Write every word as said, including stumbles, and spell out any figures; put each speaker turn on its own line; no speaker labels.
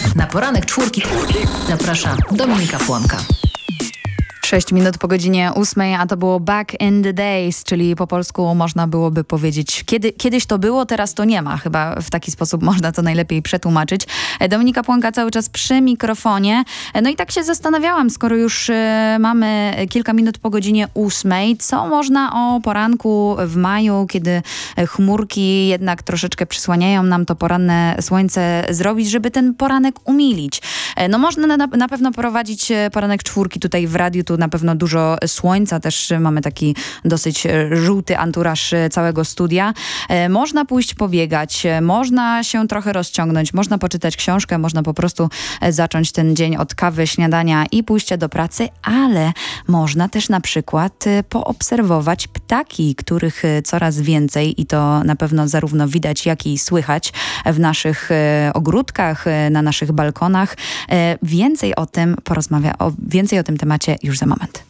Na poranek czwórki zaprasza Dominika Płonka.
Sześć minut po godzinie ósmej, a to było Back in the Days, czyli po polsku można byłoby powiedzieć, kiedy, kiedyś to było, teraz to nie ma. Chyba w taki sposób można to najlepiej przetłumaczyć. Dominika Płonka cały czas przy mikrofonie. No i tak się zastanawiałam, skoro już e, mamy kilka minut po godzinie ósmej, co można o poranku w maju, kiedy chmurki jednak troszeczkę przysłaniają nam to poranne słońce, zrobić, żeby ten poranek umilić. E, no można na, na pewno prowadzić poranek czwórki tutaj w radiu, tu na pewno dużo słońca, też mamy taki dosyć żółty anturaż całego studia. Można pójść pobiegać, można się trochę rozciągnąć, można poczytać książkę, można po prostu zacząć ten dzień od kawy, śniadania i pójścia do pracy, ale można też na przykład poobserwować ptaki, których coraz więcej i to na pewno zarówno widać, jak i słychać w naszych ogródkach, na naszych balkonach. Więcej o tym porozmawia, o więcej o tym temacie już za moment.